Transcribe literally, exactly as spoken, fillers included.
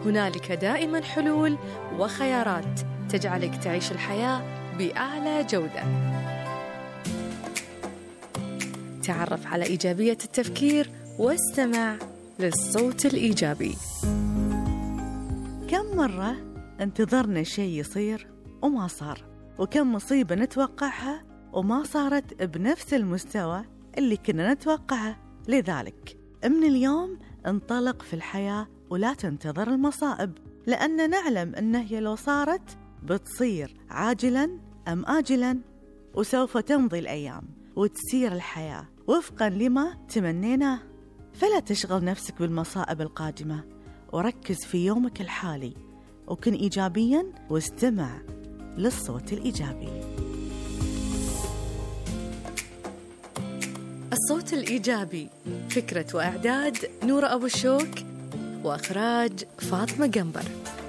هنالك دائما حلول وخيارات تجعلك تعيش الحياة بأعلى جودة. تعرف على إيجابية التفكير واستمع للصوت الإيجابي. كم مرة انتظرنا شيء يصير وما صار، وكم مصيبة نتوقعها وما صارت بنفس المستوى اللي كنا نتوقعه. لذلك من اليوم انطلق في الحياة ولا تنتظر المصائب، لأن نعلم أنه هي لو صارت بتصير عاجلاً أم آجلاً، وسوف تمضي الأيام وتسير الحياة وفقاً لما تمنيناه. فلا تشغل نفسك بالمصائب القادمة، وركز في يومك الحالي، وكن إيجابياً واستمع للصوت الإيجابي. الصوت الإيجابي، فكرة وإعداد نورة أبو الشوك، وإخراج فاطمة قنبر.